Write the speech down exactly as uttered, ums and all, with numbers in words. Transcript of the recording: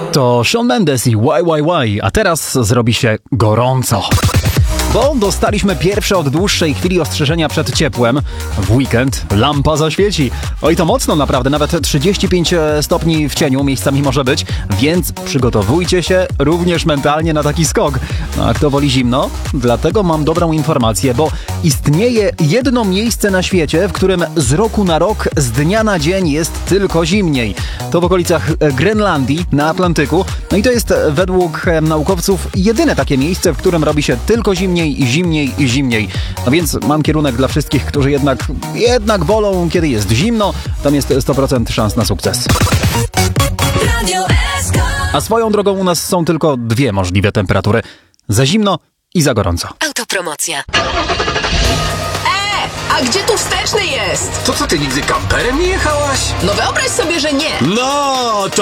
To Shawn Mendes i Why Why Why, a teraz zrobi się gorąco. Bo dostaliśmy pierwsze od dłuższej chwili ostrzeżenia przed ciepłem. W weekend lampa zaświeci. Oj, to mocno naprawdę, nawet trzydzieści pięć stopni w cieniu miejscami może być, więc przygotowujcie się również mentalnie na taki skok. No, a kto woli zimno? Dlatego mam dobrą informację, bo istnieje jedno miejsce na świecie, w którym z roku na rok, z dnia na dzień jest tylko zimniej. To w okolicach Grenlandii, na Atlantyku. No i to jest według naukowców jedyne takie miejsce, w którym robi się tylko zimniej i zimniej i zimniej. No więc mam kierunek dla wszystkich, którzy jednak, jednak wolą, kiedy jest zimno. Tam jest sto procent szans na sukces. A swoją drogą u nas są tylko dwie możliwe temperatury. Za zimno i za gorąco. Autopromocja. A gdzie tu wsteczny jest? To co, ty nigdy kamperem nie jechałaś? No wyobraź sobie, że nie. No, to